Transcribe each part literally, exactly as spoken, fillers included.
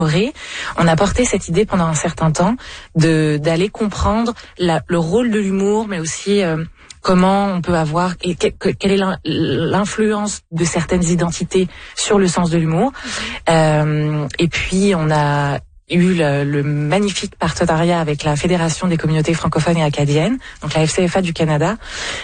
On a porté cette idée pendant un certain temps de d'aller comprendre la, le rôle de l'humour, mais aussi euh, comment on peut avoir et que, que, quelle est l'influence de certaines identités sur le sens de l'humour. Euh, et puis on a eu le, le magnifique partenariat avec la Fédération des communautés francophones et acadiennes, donc la F C F A du Canada,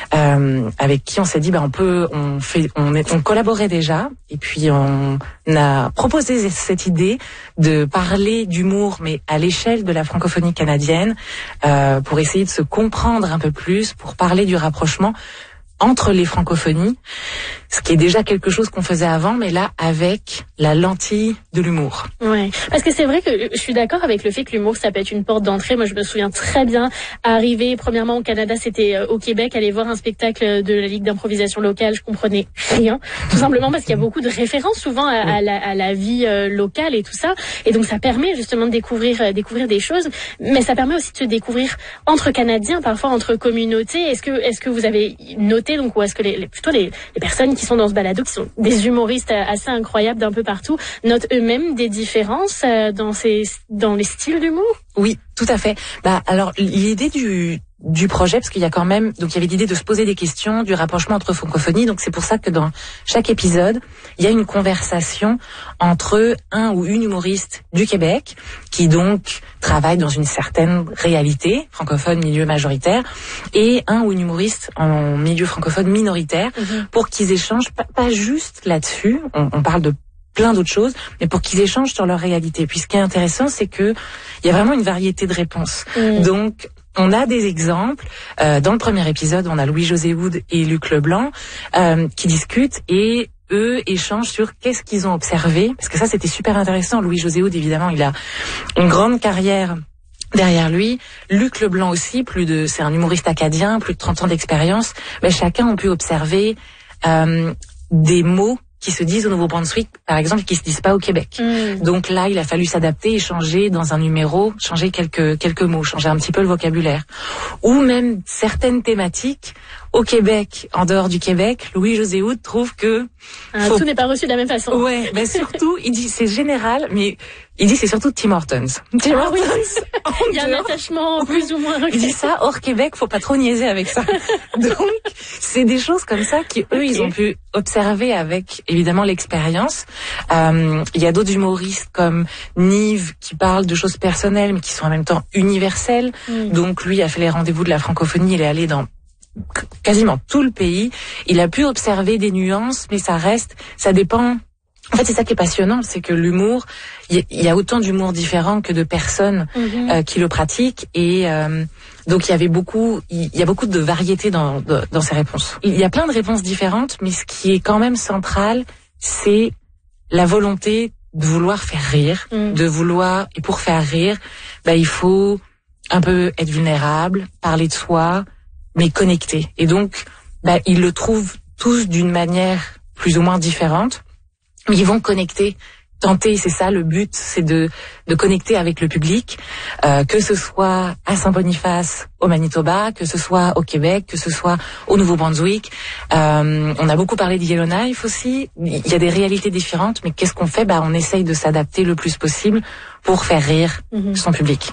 euh, avec qui on s'est dit, ben on peut, on fait, on, est, on collaborait déjà, et puis on a proposé cette idée de parler d'humour, mais à l'échelle de la francophonie canadienne, euh, pour essayer de se comprendre un peu plus, pour parler du rapprochement entre les francophonies, ce qui est déjà quelque chose qu'on faisait avant, mais là, avec la lentille de l'humour. Ouais, parce que c'est vrai que je suis d'accord avec le fait que l'humour, ça peut être une porte d'entrée. Moi, je me souviens très bien, arriver, premièrement, au Canada, c'était euh, au Québec, aller voir un spectacle de la Ligue d'improvisation locale, je comprenais rien, tout simplement parce qu'il y a beaucoup de références, souvent, à, à, la, à la vie euh, locale et tout ça. Et donc, ça permet justement de découvrir, euh, découvrir des choses, mais ça permet aussi de se découvrir entre Canadiens, parfois entre communautés. Est-ce que, est-ce que vous avez noté, donc, ou est-ce que les, les plutôt les, les personnes qui sont dans ce balado, qui sont des humoristes assez incroyables d'un peu partout, notent eux-mêmes des différences euh, dans ces, dans les styles d'humour? Oui, tout à fait. Bah, alors, l'idée du, du projet, parce qu'il y a quand même, donc il y avait l'idée de se poser des questions, du rapprochement entre francophonies, donc c'est pour ça que dans chaque épisode, il y a une conversation entre un ou une humoriste du Québec, qui donc travaille dans une certaine réalité, francophone, milieu majoritaire, et un ou une humoriste en milieu francophone minoritaire, mmh. pour qu'ils échangent, pas, pas juste là-dessus, on, on parle de plein d'autres choses, mais pour qu'ils échangent sur leur réalité. Puis ce qui est intéressant, c'est que il y a vraiment une variété de réponses. Mmh. Donc, on a des exemples. Euh, dans le premier épisode, on a Louis-José Hood et Luc Leblanc euh, qui discutent et eux échangent sur qu'est-ce qu'ils ont observé. Parce que ça, c'était super intéressant. Louis-José Hood, évidemment, il a une grande carrière derrière lui. Luc Leblanc aussi, plus de, c'est un humoriste acadien, plus de trente ans d'expérience. Mais chacun a pu observer euh, des mots qui se disent au Nouveau-Brunswick, par exemple, qui se disent pas au Québec. Mmh. Donc là, il a fallu s'adapter et changer dans un numéro, changer quelques quelques mots, changer un petit peu le vocabulaire. Ou même certaines thématiques au Québec, en dehors du Québec, Louis-José Hood trouve que ah, faut... tout n'est pas reçu de la même façon. Ouais, mais surtout, il dit c'est général, mais il dit c'est surtout Tim Hortons. Tim ah, Hortons. Oui. Il y a un attachement plus ou moins. Il dit ça hors Québec, faut pas trop niaiser avec ça. Donc c'est des choses comme ça qui eux okay. ils ont pu observer avec évidemment l'expérience. Euh, il y a d'autres humoristes comme Nive qui parlent de choses personnelles mais qui sont en même temps universelles. Mm. Donc lui a fait les rendez-vous de la francophonie, il est allé dans quasiment tout le pays. Il a pu observer des nuances, mais ça reste, ça dépend. En fait, c'est ça qui est passionnant, c'est que l'humour, il y, y a autant d'humour différent que de personnes mm-hmm. euh, qui le pratiquent, et euh, donc il y avait beaucoup, il y a beaucoup de variété dans, de, dans ces réponses. Il y a plein de réponses différentes, mais ce qui est quand même central, c'est la volonté de vouloir faire rire, mm. de vouloir, et pour faire rire, bah il faut un peu être vulnérable, parler de soi, mais connecté. Et donc, bah, ils le trouvent tous d'une manière plus ou moins différente, mais ils vont connecter, tenter, c'est ça le but, c'est de de connecter avec le public, euh, que ce soit à Saint-Boniface, au Manitoba, que ce soit au Québec, que ce soit au Nouveau-Brunswick. Euh, on a beaucoup parlé de Yellowknife aussi. Il y a des réalités différentes, mais qu'est-ce qu'on fait? Bah, on essaye de s'adapter le plus possible pour faire rire mm-hmm. son public.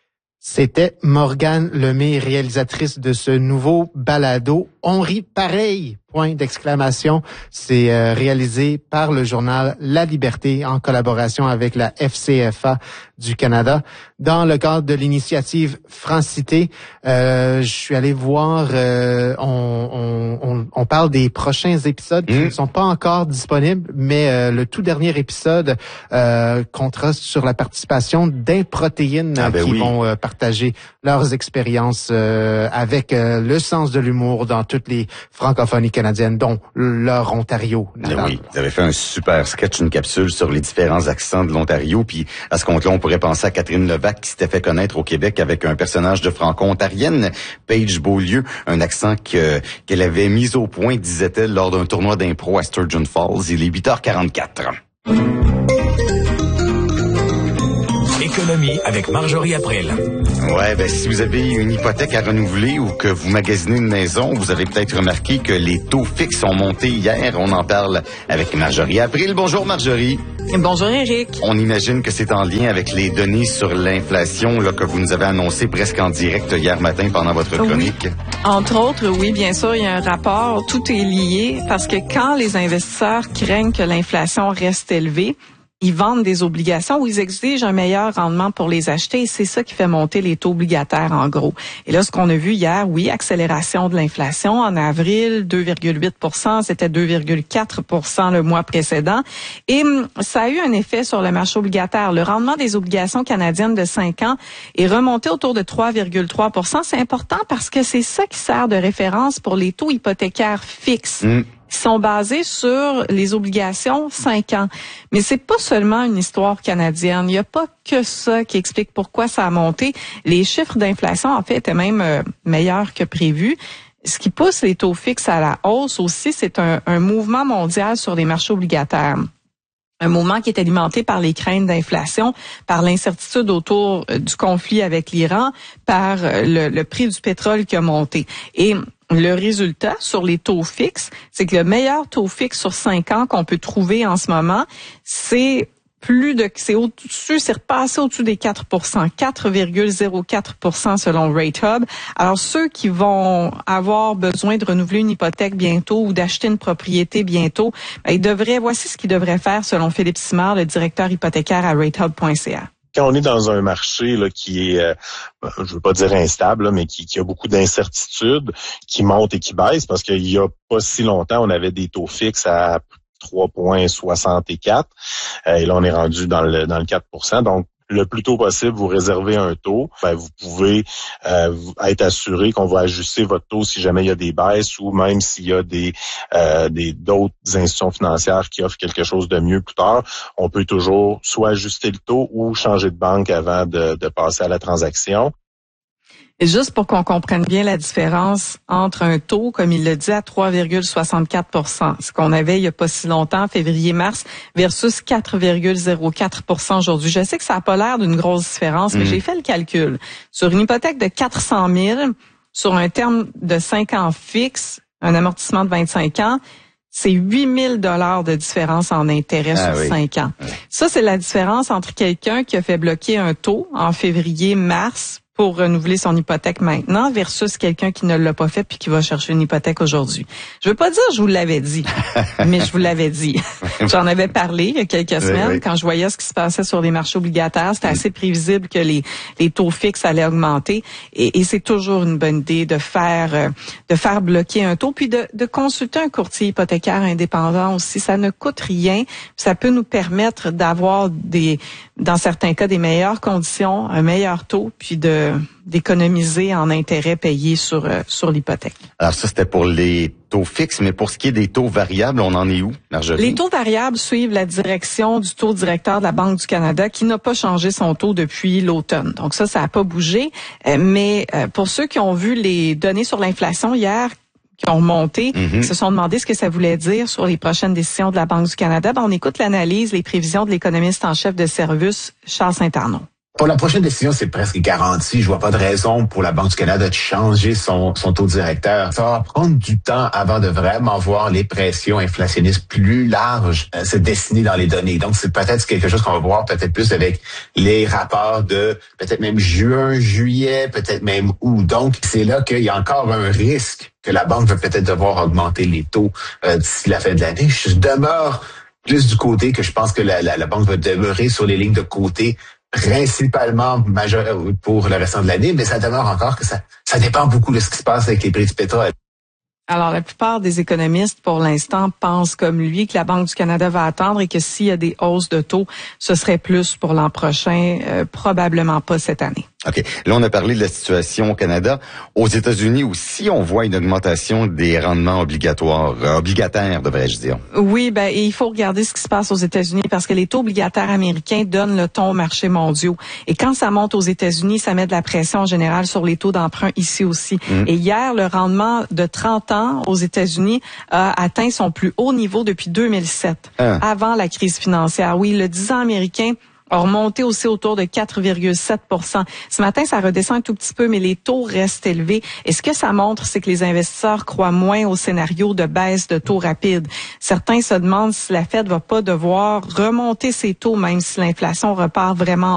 C'était Morgane Lemay, réalisatrice de ce nouveau balado. On rit pareil! Point d'exclamation. C'est euh, réalisé par le journal La Liberté en collaboration avec la F C F A du Canada. Dans le cadre de l'initiative Francité, euh, je suis allé voir, euh, on, on, on parle des prochains épisodes qui mmh. ne sont pas encore disponibles, mais euh, le tout dernier épisode euh, comptera sur la participation d'Improtéines ah ben qui oui. vont euh, partager leurs expériences euh, avec euh, le sens de l'humour dans toutes les francophonies canadiennes, dont leur Ontario. Ben oui, vous avez fait un super sketch, une capsule sur les différents accents de l'Ontario, puis à ce compte-là, on pourrait penser à Catherine Levac qui s'était fait connaître au Québec avec un personnage de franco-ontarienne, Paige Beaulieu, un accent que qu'elle avait mis au point, disait-elle, lors d'un tournoi d'impro à Sturgeon Falls. Il est huit heures quarante-quatre. Économie avec Marjorie April. Ouais, ben si vous avez une hypothèque à renouveler ou que vous magasinez une maison, vous avez peut-être remarqué que les taux fixes ont monté hier. On en parle avec Marjorie April. Bonjour Marjorie. Bonjour Éric. On imagine que c'est en lien avec les données sur l'inflation là, que vous nous avez annoncé presque en direct hier matin pendant votre chronique. Oui. Entre autres, oui, bien sûr, il y a un rapport, tout est lié parce que quand les investisseurs craignent que l'inflation reste élevée, ils vendent des obligations ou ils exigent un meilleur rendement pour les acheter et c'est ça qui fait monter les taux obligataires en gros. Et là, ce qu'on a vu hier, oui, accélération de l'inflation en avril, deux virgule huit pour cent, c'était deux virgule quatre pour cent le mois précédent. Et ça a eu un effet sur le marché obligataire. Le rendement des obligations canadiennes de cinq ans est remonté autour de trois virgule trois pour cent. C'est important parce que c'est ça qui sert de référence pour les taux hypothécaires fixes. Mmh. Ils sont basés sur les obligations cinq ans. Mais c'est pas seulement une histoire canadienne. Il n'y a pas que ça qui explique pourquoi ça a monté. Les chiffres d'inflation, en fait, étaient même euh, meilleurs que prévu. Ce qui pousse les taux fixes à la hausse aussi, c'est un, un mouvement mondial sur les marchés obligataires. Un mouvement qui est alimenté par les craintes d'inflation, par l'incertitude autour du conflit avec l'Iran, par le, le prix du pétrole qui a monté. Et le résultat sur les taux fixes, c'est que le meilleur taux fixe sur cinq ans qu'on peut trouver en ce moment, c'est plus de, c'est au-dessus, c'est repassé au-dessus des quatre pour cent, quatre virgule zéro quatre pour cent selon RateHub. Alors, ceux qui vont avoir besoin de renouveler une hypothèque bientôt ou d'acheter une propriété bientôt, ben, ils devraient, voici ce qu'ils devraient faire selon Philippe Simard, le directeur hypothécaire à ratehub point c a. Quand on est dans un marché là qui est, euh, je veux pas dire instable, là, mais qui, qui a beaucoup d'incertitudes, qui monte et qui baisse, parce qu'il y a pas si longtemps, on avait des taux fixes à trois virgule soixante-quatre euh, et là, on est rendu dans le dans le quatre pour cent. Donc, le plus tôt possible, vous réservez un taux, ben, vous pouvez euh, être assuré qu'on va ajuster votre taux si jamais il y a des baisses ou même s'il y a des euh, des d'autres institutions financières qui offrent quelque chose de mieux plus tard. On peut toujours soit ajuster le taux ou changer de banque avant de, de passer à la transaction. Et juste pour qu'on comprenne bien la différence entre un taux, comme il le dit, à trois virgule soixante-quatre pour cent, ce qu'on avait il y a pas si longtemps, février-mars, versus quatre virgule zéro quatre pour cent aujourd'hui. Je sais que ça n'a pas l'air d'une grosse différence, mmh. mais j'ai fait le calcul. Sur une hypothèque de quatre cent mille, sur un terme de cinq ans fixe, un amortissement de vingt-cinq ans, c'est huit mille dollars de différence en intérêt ah, sur oui. cinq ans. Oui. Ça, c'est la différence entre quelqu'un qui a fait bloquer un taux en février-mars pour renouveler son hypothèque maintenant versus quelqu'un qui ne l'a pas fait puis qui va chercher une hypothèque aujourd'hui. Je veux pas dire je vous l'avais dit, mais je vous l'avais dit. J'en avais parlé il y a quelques semaines oui, oui. quand je voyais ce qui se passait sur les marchés obligataires. C'était assez prévisible que les, les taux fixes allaient augmenter et, et c'est toujours une bonne idée de faire euh, de faire bloquer un taux puis de, de consulter un courtier hypothécaire indépendant aussi. Ça ne coûte rien. Ça peut nous permettre d'avoir des dans certains cas des meilleures conditions, un meilleur taux puis de d'économiser en intérêts payés sur euh, sur l'hypothèque. Alors ça, c'était pour les taux fixes, mais pour ce qui est des taux variables, on en est où, Marjorie? Les taux variables suivent la direction du taux directeur de la Banque du Canada qui n'a pas changé son taux depuis l'automne. Donc ça, ça n'a pas bougé. Euh, mais euh, pour ceux qui ont vu les données sur l'inflation hier, qui ont remonté, mm-hmm. se sont demandé ce que ça voulait dire sur les prochaines décisions de la Banque du Canada. Ben, on écoute l'analyse, les prévisions de l'économiste en chef de Servius, Charles Saint-Arnaud. Pour la prochaine décision, c'est presque garanti. Je vois pas de raison pour la Banque du Canada de changer son, son taux directeur. Ça va prendre du temps avant de vraiment voir les pressions inflationnistes plus larges euh, se dessiner dans les données. Donc, c'est peut-être quelque chose qu'on va voir peut-être plus avec les rapports de peut-être même juin, juillet, peut-être même août. Donc, c'est là qu'il y a encore un risque que la Banque va peut-être devoir augmenter les taux euh, d'ici la fin de l'année. Je demeure plus du côté que je pense que la, la, la Banque va demeurer sur les lignes de côté principalement majeur pour le restant de l'année, mais ça demeure encore que ça, ça dépend beaucoup de ce qui se passe avec les prix du pétrole. Alors, la plupart des économistes, pour l'instant, pensent comme lui que la Banque du Canada va attendre et que s'il y a des hausses de taux, ce serait plus pour l'an prochain, euh, probablement pas cette année. OK. Là, on a parlé de la situation au Canada. Aux États-Unis aussi, on voit une augmentation des rendements obligatoires, euh, obligataires, devrais-je dire. Oui, ben, et il faut regarder ce qui se passe aux États-Unis parce que les taux obligataires américains donnent le ton aux marchés mondiaux. Et quand ça monte aux États-Unis, ça met de la pression en général sur les taux d'emprunt ici aussi. Mmh. Et hier, le rendement de trente ans aux États-Unis a atteint son plus haut niveau depuis deux mille sept, ah. avant la crise financière. Oui, le dix ans américain a remonté aussi autour de quatre virgule sept pour cent. Ce matin, ça redescend un tout petit peu, mais les taux restent élevés. Et ce que ça montre, c'est que les investisseurs croient moins au scénario de baisse de taux rapide. Certains se demandent si la Fed va pas devoir remonter ses taux, même si l'inflation repart vraiment